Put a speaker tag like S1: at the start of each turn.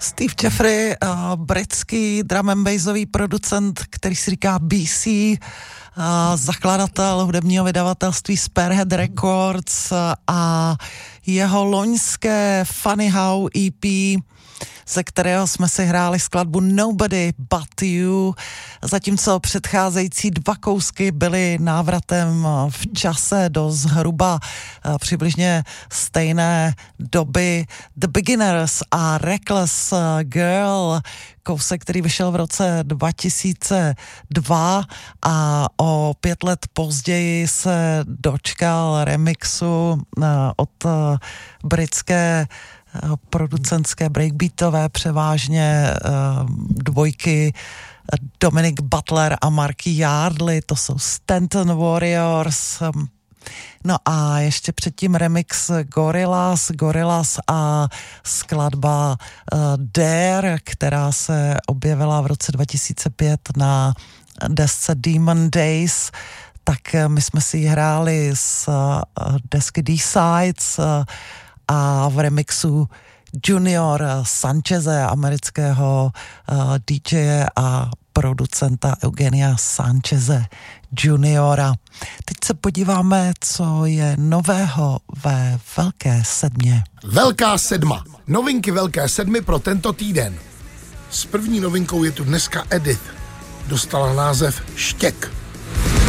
S1: Steve Jeffrey, britský drum and bassový producent, který si říká BC, zakladatel hudebního vydavatelství Spearhead Records a jeho loňské Funny How EP, ze kterého jsme si hráli skladbu Nobody But You, zatímco předcházející dva kousky byly návratem v čase do zhruba přibližně stejné doby The Beginners a Reckless Girl, kousek, který vyšel v roce 2002 a o 5 let později se dočkal remixu od britské producentské breakbeatové převážně dvojky Dominic Butler a Marky Yardley, to jsou Stanton Warriors. No a ještě předtím remix Gorillaz a skladba Dare, která se objevila v roce 2005 na desce Demon Days, tak my jsme si ji hráli z desky D-Sides a v remixu Junior Sancheze, amerického DJe a producenta Eugenia Sancheze Juniora. Teď se podíváme, co je nového ve Velké sedmě.
S2: Velká sedma. Novinky Velké sedmy pro tento týden. S první novinkou je tu dneska Edith. Dostala název Štěk.